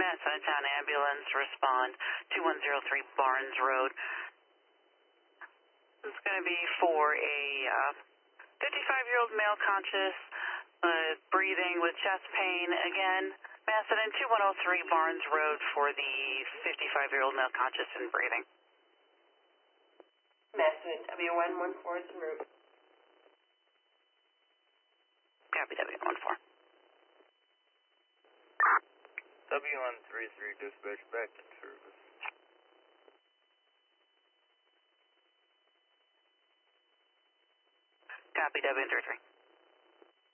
Massachusetts Town Ambulance, respond 2103 Barnes Road. It's going to be for a 55-year-old male conscious, breathing with chest pain. Again, Macedon 2103 Barnes Road for the 55-year-old male conscious and breathing. Macedon W114 en route. Copy W14. W133 dispatch back in service. Copy W133.